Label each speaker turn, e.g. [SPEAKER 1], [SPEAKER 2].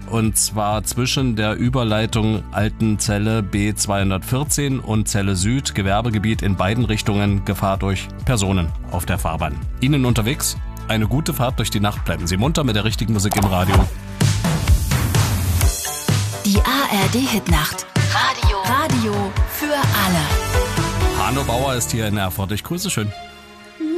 [SPEAKER 1] und zwar zwischen der Überleitung Altenzelle B214 und Celle Süd, Gewerbegebiet in beiden Richtungen, Gefahr durch Personen auf der Fahrbahn. Ihnen unterwegs eine gute Fahrt durch die Nacht, bleiben Sie munter mit der richtigen Musik im Radio.
[SPEAKER 2] Die ARD-Hitnacht. Radio für alle.
[SPEAKER 1] Hanno Bauer ist hier in Erfurt. Ich grüße schön.